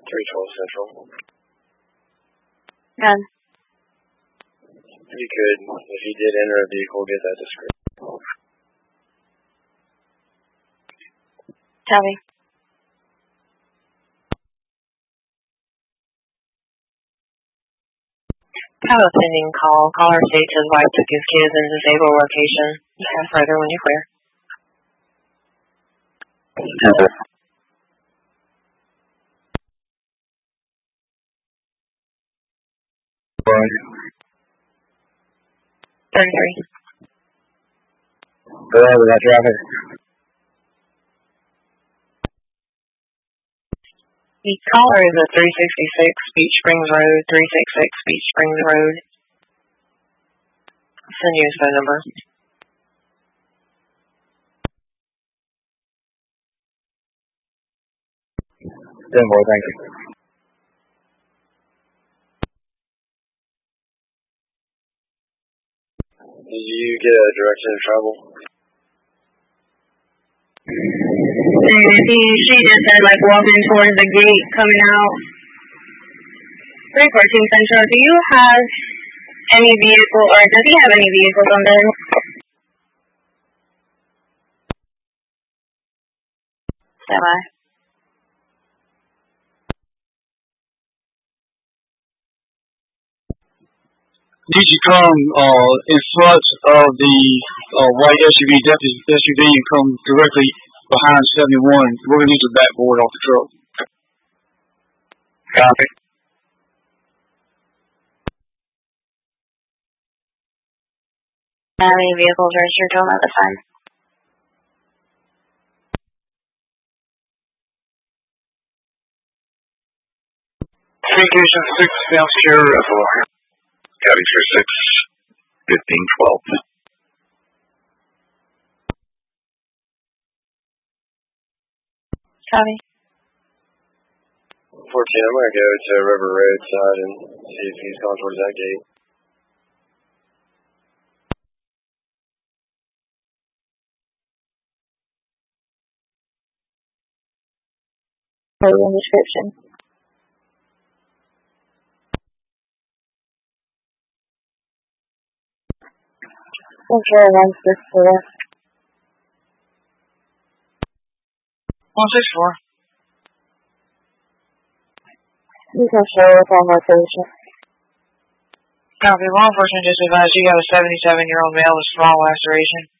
312 Central. None. If you could, if you did enter a vehicle, get that description. Copy. Have a pending call. Caller states his wife took his kids in disabled location. Discuss further when you're clear. Right. 33. Hello, we got traffic. The caller is at 366 Beach Springs Road, 366 Beach Springs Road. I'll send you his phone number. Denver, thank you. Did you get a direction of travel? She just said, like, walking towards the gate, coming out. 314 Central, do you have any vehicle, or does he have any vehicles under him? Semi. Need you come in front of the white SUV and come directly behind 71. We're going to use the backboard off the truck. Copy. How many vehicles registered to him at the time? Citation 6 South Sierra Reservoir. Copy 36 1512. Copy. 14, I'm going to go to River Roadside and see if he's gone towards that gate. Following description. Central 164. 164. You can show us on location. Copy. Law enforcement just advised you got a 77-year-old male with small laceration.